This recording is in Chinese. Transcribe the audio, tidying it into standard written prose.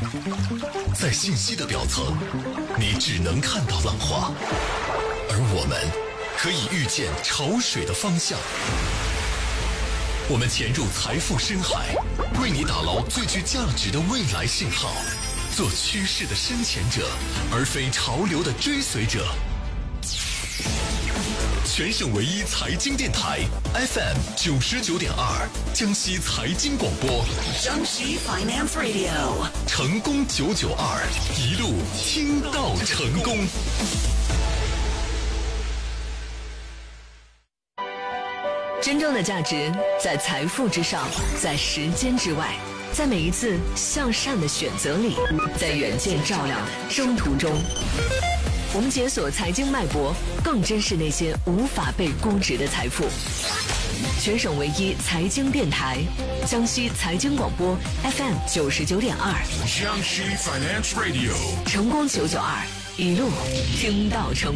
在信息的表层，你只能看到浪花，而我们可以预见潮水的方向。我们潜入财富深海，为你打捞最具价值的未来信号，做趋势的深潜者，而非潮流的追随者。全省唯一财经电台 FM 99.2，江西财经广播， 江西 Finance Radio， 成功992，一路听到成功。 真正的价值在财富之上，在时间之外，在每一次向善的选择里，在远见照亮的征途中。我们解锁财经脉搏，更珍视那些无法被估值的财富。全省唯一财经电台，江西财经广播 FM 99.2， 江西 Finance Radio， 成功992，一路听到成功。